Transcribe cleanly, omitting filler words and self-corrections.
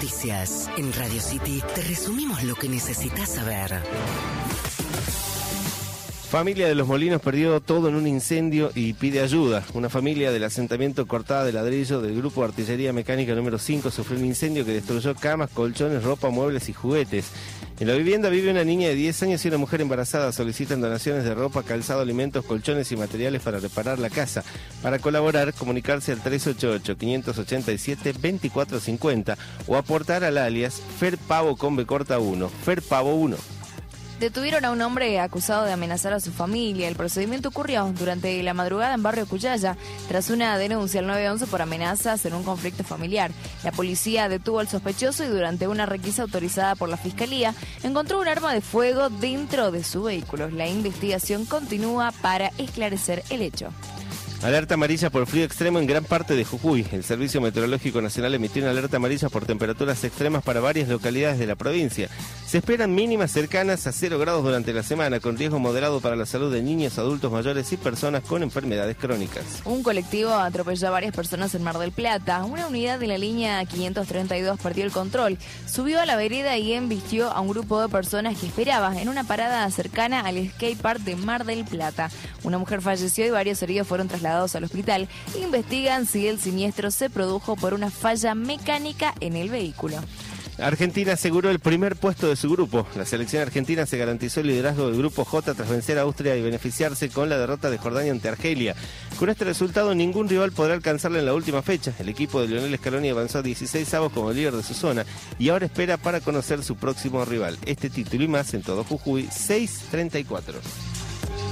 Noticias. En Radio City te resumimos lo que necesitas saber. Familia de Los Molinos perdió todo en un incendio y pide ayuda. Una familia del asentamiento Cortada de Ladrillo del Grupo de Artillería Mecánica número 5 sufrió un incendio que destruyó camas, colchones, ropa, muebles y juguetes. En la vivienda vive una niña de 10 años y una mujer embarazada. Solicitan donaciones de ropa, calzado, alimentos, colchones y materiales para reparar la casa. Para colaborar, comunicarse al 388-587-2450 o aportar al alias Ferpavo con B corta 1, Ferpavo 1. Detuvieron a un hombre acusado de amenazar a su familia. El procedimiento ocurrió durante la madrugada en Barrio Cuyaya, tras una denuncia al 911 por amenazas en un conflicto familiar. La policía detuvo al sospechoso y durante una requisa autorizada por la Fiscalía, encontró un arma de fuego dentro de su vehículo. La investigación continúa para esclarecer el hecho. Alerta amarilla por frío extremo en gran parte de Jujuy. El Servicio Meteorológico Nacional emitió una alerta amarilla por temperaturas extremas para varias localidades de la provincia. Se esperan mínimas cercanas a 0 grados durante la semana, con riesgo moderado para la salud de niños, adultos mayores y personas con enfermedades crónicas. Un colectivo atropelló a varias personas en Mar del Plata. Una unidad de la línea 532 perdió el control, subió a la vereda y embistió a un grupo de personas que esperaba en una parada cercana al skate park de Mar del Plata. Una mujer falleció y varios heridos fueron trasladados al hospital. Investigan si el siniestro se produjo por una falla mecánica en el vehículo. Argentina aseguró el primer puesto de su grupo. La selección argentina se garantizó el liderazgo del grupo J tras vencer a Austria y beneficiarse con la derrota de Jordania ante Argelia. Con este resultado, ningún rival podrá alcanzarla en la última fecha. El equipo de Lionel Scaloni avanzó a 16avos como líder de su zona y ahora espera para conocer su próximo rival. Este título y más en todo Jujuy, 6:34.